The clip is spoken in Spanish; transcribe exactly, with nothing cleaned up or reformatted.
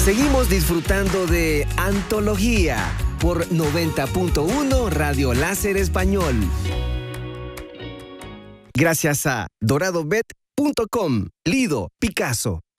Seguimos disfrutando de Antología por noventa punto uno Radio Láser Español. Gracias a dorado bet punto com, Lido, Picasso,